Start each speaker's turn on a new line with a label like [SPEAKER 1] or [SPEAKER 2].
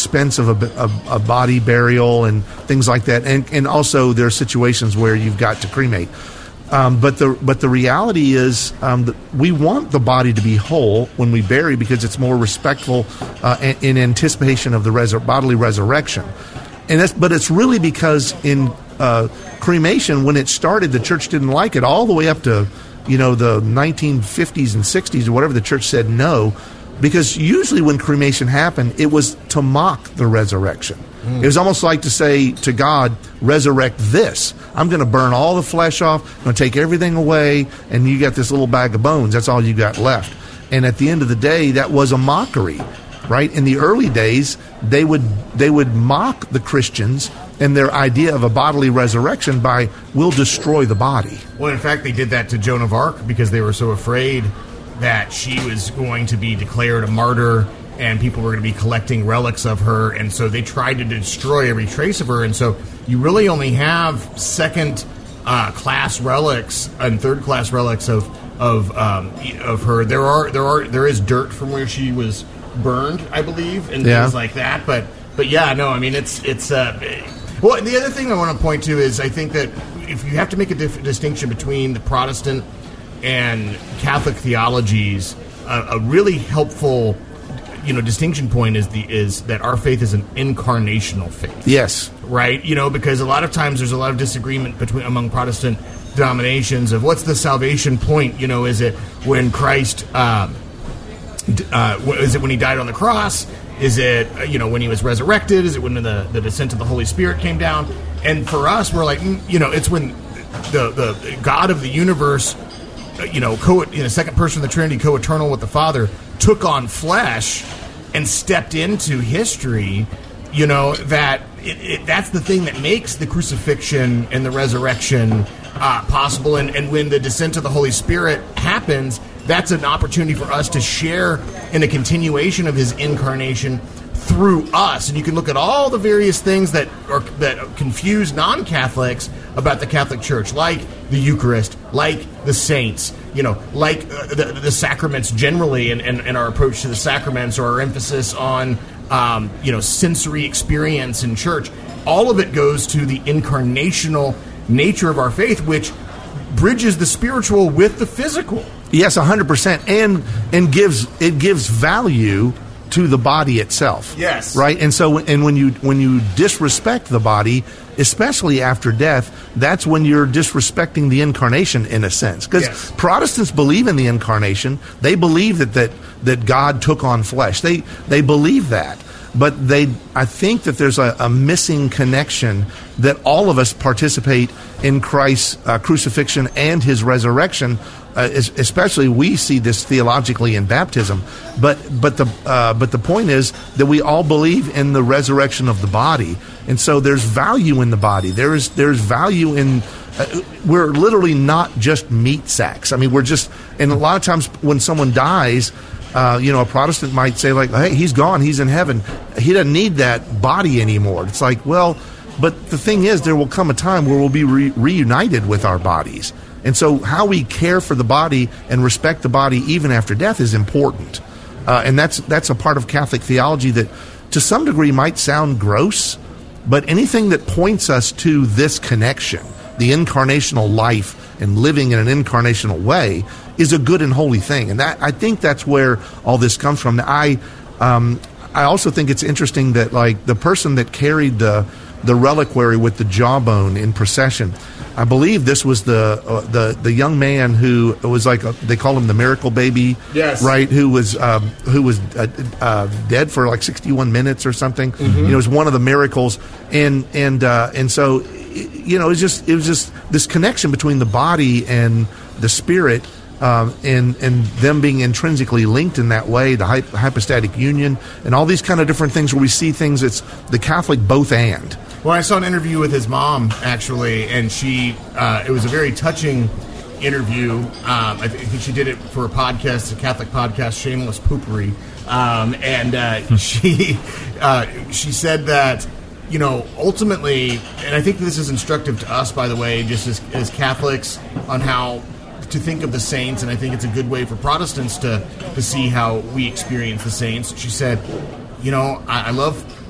[SPEAKER 1] expense of a body burial and things like that. And also there are situations where you've got to cremate. But the reality is that we want the body to be whole when we bury, because it's more respectful in anticipation of the bodily resurrection. But it's really because in cremation, when it started, the church didn't like it all the way up to the 1950s and 60s or whatever. The church said no, because usually when cremation happened, it was to mock the resurrection. It was almost like to say to God, resurrect this. I'm going to burn all the flesh off. I'm going to take everything away, and you got this little bag of bones. That's all you got left. And at the end of the day, that was a mockery, right? In the early days, they would mock the Christians and their idea of a bodily resurrection by, we'll destroy the body.
[SPEAKER 2] Well, in fact, they did that to Joan of Arc because they were so afraid that she was going to be declared a martyr and people were going to be collecting relics of her, and so they tried to destroy every trace of her. And so you really only have second-class relics and third-class relics of her. There is dirt from where she was burned, I believe, and things like that. But yeah, no, I mean it's. Well, the other thing I want to point to is I think that if you have to make a distinction between the Protestant and Catholic theologies, a really helpful distinction point is that our faith is an incarnational faith.
[SPEAKER 1] Yes.
[SPEAKER 2] Right? Because a lot of times there's a lot of disagreement among Protestant denominations of what's the salvation point? Is it when Christ, is it when he died on the cross? Is it, when he was resurrected? Is it when the descent of the Holy Spirit came down? And for us, we're like, it's when the God of the universe, second person of the Trinity, co-eternal with the Father, took on flesh and stepped into history, that's the thing that makes the crucifixion and the resurrection possible. And when the descent of the Holy Spirit happens, that's an opportunity for us to share in a continuation of his incarnation through us. And you can look at all the various things that confuse non-Catholics about the Catholic Church, like the Eucharist, like the saints, like the sacraments generally, and our approach to the sacraments, or our emphasis on sensory experience in church. All of it goes to the incarnational nature of our faith, which bridges the spiritual with the physical.
[SPEAKER 1] Yes, 100%, and gives value to the body itself.
[SPEAKER 2] Yes.
[SPEAKER 1] Right? And so when you disrespect the body, especially after death, that's when you're disrespecting the incarnation in a sense. Because Protestants believe in the incarnation. They believe that God took on flesh. They believe that. But I think that there's a missing connection that all of us participate in Christ's crucifixion and his resurrection. Especially, we see this theologically in baptism. But the point is that we all believe in the resurrection of the body, and so there's value in the body. There's value in. We're literally not just meat sacks. I mean, we're just. And a lot of times when someone dies, a Protestant might say like, "Hey, he's gone. He's in heaven. He doesn't need that body anymore." It's like, well, but the thing is, there will come a time where we'll be reunited with our bodies. And so how we care for the body and respect the body even after death is important. And that's a part of Catholic theology that to some degree might sound gross, but anything that points us to this connection, the incarnational life and living in an incarnational way, is a good and holy thing. And I think that's where all this comes from. I also think it's interesting that like the person that carried the reliquary with the jawbone in procession, I believe this was the young man who was like they call him the miracle baby,
[SPEAKER 2] yes,
[SPEAKER 1] right? Who was dead for like 61 minutes or something.
[SPEAKER 2] Mm-hmm.
[SPEAKER 1] It was one of the miracles, and so it was just this connection between the body and the spirit, and them being intrinsically linked in that way, the hypostatic union, and all these kind of different things where we see things. It's the Catholic both and.
[SPEAKER 2] Well, I saw an interview with his mom, actually, and she, it was a very touching interview. I think she did it for a podcast, a Catholic podcast, Shameless Poopery. She said that, ultimately, and I think this is instructive to us, by the way, just as Catholics, on how to think of the saints, and I think it's a good way for Protestants to see how we experience the saints. She said, I love